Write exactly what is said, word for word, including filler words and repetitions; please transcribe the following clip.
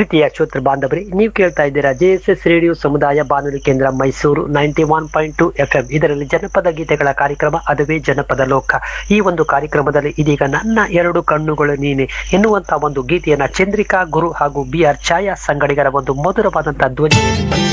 ಪ್ರೀತಿಯ ಶ್ರೋತೃ ಬಾಂಧವರೇ, ನೀವು ಕೇಳ್ತಾ ಇದ್ದೀರಾ ಜೆ ಎಸ್ ಎಸ್ ರೇಡಿಯೋ ಸಮುದಾಯ ಬಾನುಲಿ ಕೇಂದ್ರ Mysuru ninety one point to F M. ಇದರಲ್ಲಿ ಜನಪದ ಗೀತೆಗಳ ಕಾರ್ಯಕ್ರಮ, ಅದುವೇ ಜನಪದ ಲೋಕ. ಈ ಒಂದು ಕಾರ್ಯಕ್ರಮದಲ್ಲಿ ಇದೀಗ ನನ್ನ ಎರಡು ಕಣ್ಣುಗಳು ನೀನೆ ಎನ್ನುವಂತಹ ಒಂದು ಗೀತೆಯನ್ನ ಚಂದ್ರಿಕಾ ಗುರು ಹಾಗೂ ಬಿ ಆರ್ ಛಾಯಾ ಸಂಗಡಿಗರ ಒಂದು ಮಧುರವಾದಂತಹ ಧ್ವನಿ